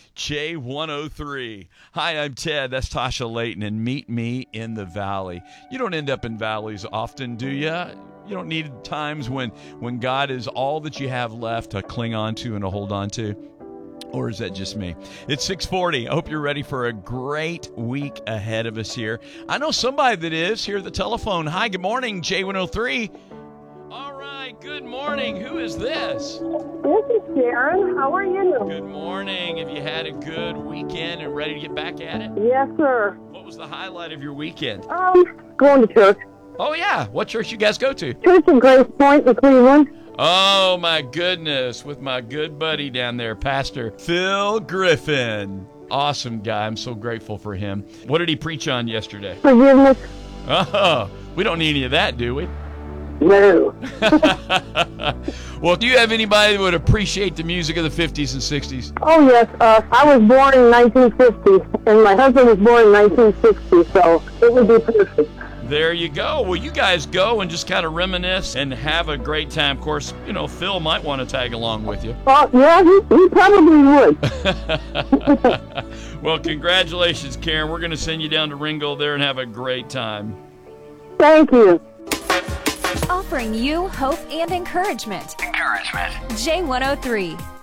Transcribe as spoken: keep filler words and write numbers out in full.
J one oh three. Hi, I'm Ted. That's Tasha Layton, and meet me in the valley. You don't end up in valleys often, do you? You don't need times when, when God is all that you have left to cling on to and to hold on to. Or is that just me? It's six forty. I hope you're ready for a great week ahead of us here. I know somebody that is here at the telephone. Hi, good morning, J one oh three. All right, good morning. Who is this? This is Sharon. How are you? Good morning. Have you had a good weekend and ready to get back at it? Yes, sir. What was the highlight of your weekend? Um, going to church. Oh, yeah. What church you guys go to? Church in Grace Point in Cleveland. Oh, my goodness. With my good buddy down there, Pastor Phil Griffin. Awesome guy. I'm so grateful for him. What did he preach on yesterday? Forgiveness. Oh, we don't need any of that, do we? No. Well, do you have anybody that would appreciate the music of the fifties and sixties? Oh, yes. Uh, I was born in nineteen fifty, and my husband was born in nineteen sixty, so it would be perfect. There you go. Well, you guys go and just kind of reminisce and have a great time. Of course, you know, Phil might want to tag along with you. Well, yeah, he, he probably would. Well, congratulations, Karen. We're going to send you down to Ringgold there and have a great time. Thank you. Offering you hope and encouragement. Encouragement. J one oh three.